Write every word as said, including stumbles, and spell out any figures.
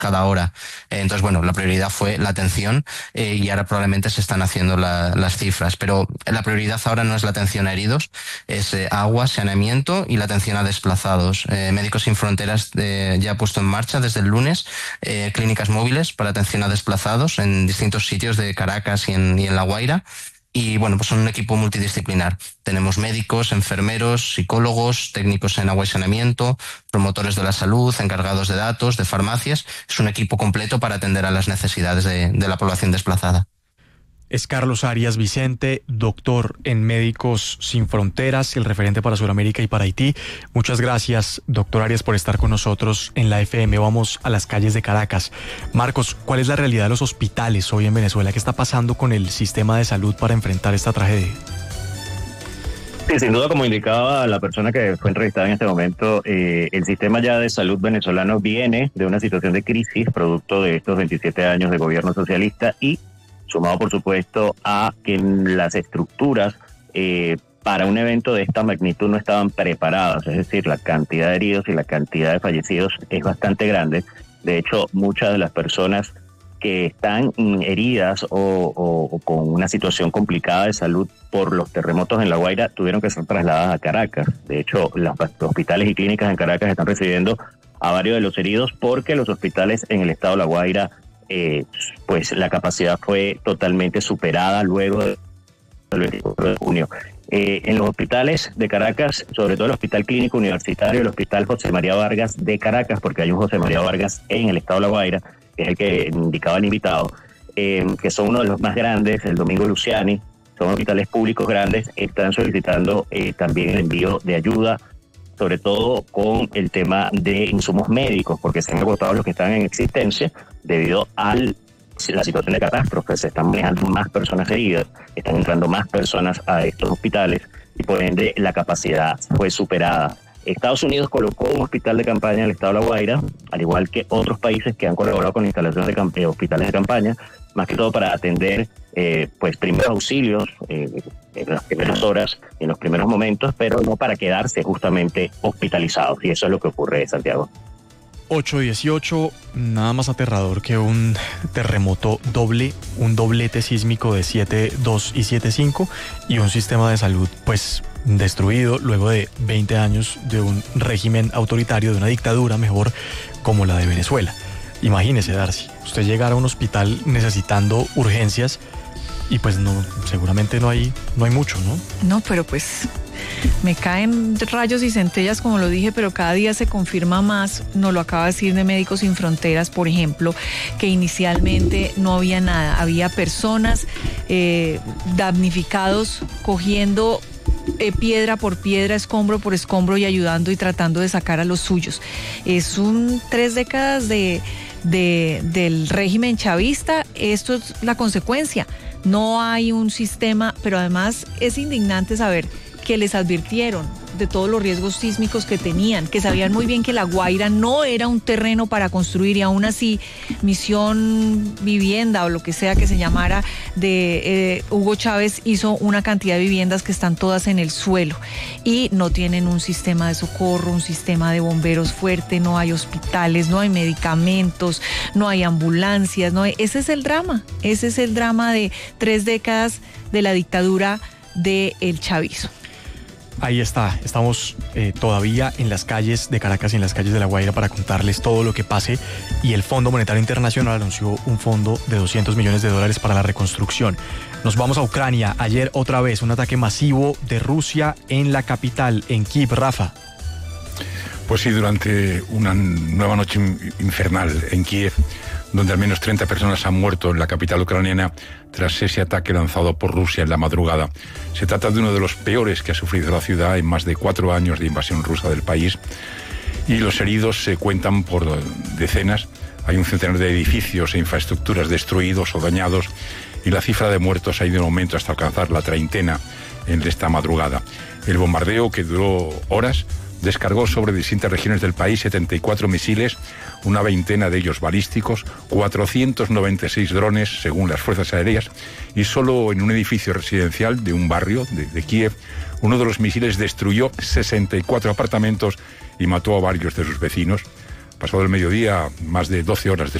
cada hora. Eh, entonces, bueno, la prioridad fue la atención eh, y ahora probablemente se están haciendo la, las cifras. Pero la prioridad ahora no es la atención a heridos, es eh, agua, saneamiento y la atención a desplazados. Eh, Médicos Sin Fronteras eh, ya ha puesto en marcha desde el lunes eh, clínicas móviles para atención a desplazados en distintos sitios de Caracas y en, y en La Guaira. Y bueno, pues son un equipo multidisciplinar. Tenemos médicos, enfermeros, psicólogos, técnicos en agua y saneamiento, promotores de la salud, encargados de datos, de farmacias. Es un equipo completo para atender a las necesidades de, de la población desplazada. Es Carlos Arias Vicente, doctor en Médicos Sin Fronteras, el referente para Sudamérica y para Haití. Muchas gracias, doctor Arias, por estar con nosotros en la F M. Vamos a las calles de Caracas. Marcos, ¿cuál es la realidad de los hospitales hoy en Venezuela? ¿Qué está pasando con el sistema de salud para enfrentar esta tragedia? Sí, sin duda, como indicaba la persona que fue entrevistada en este momento, eh, el sistema ya de salud venezolano viene de una situación de crisis producto de estos veintisiete años de gobierno socialista y sumado, por supuesto, a que las estructuras eh, para un evento de esta magnitud no estaban preparadas. Es decir, la cantidad de heridos y la cantidad de fallecidos es bastante grande. De hecho, muchas de las personas que están heridas o, o, o con una situación complicada de salud por los terremotos en La Guaira tuvieron que ser trasladadas a Caracas. De hecho, los hospitales y clínicas en Caracas están recibiendo a varios de los heridos porque los hospitales en el estado de La Guaira Eh, pues la capacidad fue totalmente superada luego del veinticuatro de junio. Eh, en los hospitales de Caracas, sobre todo el Hospital Clínico Universitario, el Hospital José María Vargas de Caracas, porque hay un José María Vargas en el estado de La Guaira, que es el que indicaba el invitado, eh, que son uno de los más grandes, el Domingo Luciani, son hospitales públicos grandes, están solicitando eh, también el envío de ayuda, sobre todo con el tema de insumos médicos, porque se han agotado los que están en existencia debido a la situación de catástrofe. Se están manejando más personas heridas, están entrando más personas a estos hospitales y por ende la capacidad fue superada. Estados Unidos colocó un hospital de campaña en el estado de La Guaira, al igual que otros países que han colaborado con la instalación de camp- eh, hospitales de campaña, más que todo para atender eh, pues primeros auxilios eh, en las primeras horas, en los primeros momentos, pero no para quedarse justamente hospitalizados, y eso es lo que ocurre en Santiago. ocho dieciocho, nada más aterrador que un terremoto doble, un doblete sísmico de siete dos y siete cinco y un sistema de salud pues destruido luego de veinte años de un régimen autoritario, de una dictadura mejor como la de Venezuela. Imagínese, Darcy, usted llegar a un hospital necesitando urgencias y pues no, seguramente no hay, no hay mucho, ¿no? No, pero pues me caen rayos y centellas, como lo dije, pero cada día se confirma más. Nos lo acaba de decir de Médicos Sin Fronteras, por ejemplo, que inicialmente no había nada. Había personas eh, damnificados cogiendo eh, piedra por piedra, escombro por escombro y ayudando y tratando de sacar a los suyos. Es un tres décadas de, de, del régimen chavista. Esto es la consecuencia. No hay un sistema, pero además es indignante saber que les advirtieron de todos los riesgos sísmicos que tenían, que sabían muy bien que La Guaira no era un terreno para construir, y aún así Misión Vivienda o lo que sea que se llamara de eh, Hugo Chávez hizo una cantidad de viviendas que están todas en el suelo y no tienen un sistema de socorro, un sistema de bomberos fuerte, no hay hospitales, no hay medicamentos, no hay ambulancias, no hay... ese es el drama, ese es el drama de tres décadas de la dictadura del chavismo. Ahí está, estamos eh, todavía en las calles de Caracas y en las calles de La Guaira para contarles todo lo que pase, y el Fondo Monetario Internacional anunció un fondo de doscientos millones de dólares para la reconstrucción. Nos vamos a Ucrania. Ayer otra vez un ataque masivo de Rusia en la capital, en Kiev. Rafa. Pues sí, durante una nueva noche infernal en Kiev, donde al menos treinta personas han muerto en la capital ucraniana tras ese ataque lanzado por Rusia en la madrugada. Se trata de uno de los peores que ha sufrido la ciudad en más de cuatro años de invasión rusa del país, y los heridos se cuentan por decenas. Hay un centenar de edificios e infraestructuras destruidos o dañados, y la cifra de muertos ha ido en aumento hasta alcanzar la treintena en esta madrugada. El bombardeo, que duró horas, descargó sobre distintas regiones del país setenta y cuatro misiles, una veintena de ellos balísticos, cuatrocientos noventa y seis drones, según las fuerzas aéreas, y solo en un edificio residencial de un barrio de, de Kiev, uno de los misiles destruyó sesenta y cuatro apartamentos y mató a varios de sus vecinos. pasado el mediodía, más de doce horas